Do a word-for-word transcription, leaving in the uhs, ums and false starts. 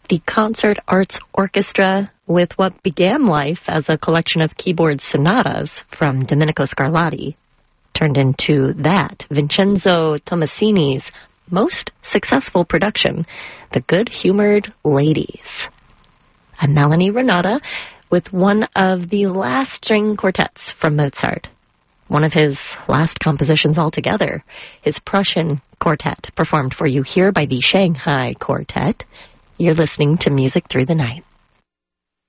The Concert Arts Orchestra, with what began life as a collection of keyboard sonatas from Domenico Scarlatti, turned into that, Vincenzo Tommasini's most successful production, The Good-Humored Ladies. I'm Melanie Renata with one of the last string quartets from Mozart. One of his last compositions altogether, his Prussian Quartet, performed for you here by the Shanghai Quartet. You're listening to Music Through the Night.